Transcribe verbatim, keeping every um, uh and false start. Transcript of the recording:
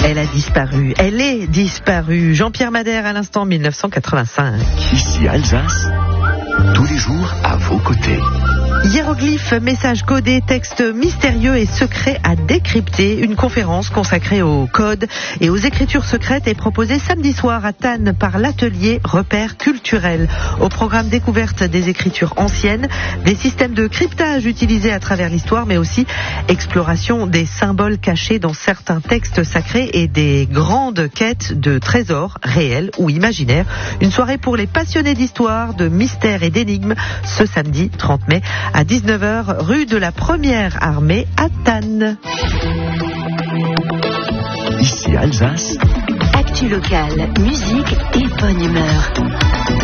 Elle a disparu, elle est disparue. Jean-Pierre Madère à l'instant mille neuf cent quatre-vingt-cinq. Ici Alsace, tous les jours à vos côtés. Hiéroglyphes, messages codés, textes mystérieux et secrets à décrypter. Une conférence consacrée au code et aux écritures secrètes est proposée samedi soir à Thann par l'atelier Repères culturels. Au programme découverte des écritures anciennes, des systèmes de cryptage utilisés à travers l'histoire, mais aussi exploration des symboles cachés dans certains textes sacrés et des grandes quêtes de trésors réels ou imaginaires. Une soirée pour les passionnés d'histoire, de mystères et d'énigmes ce samedi trente mai à dix-neuf heures, rue de la Première Armée à Thann. Ici Alsace. Actu locale, musique et bonne humeur.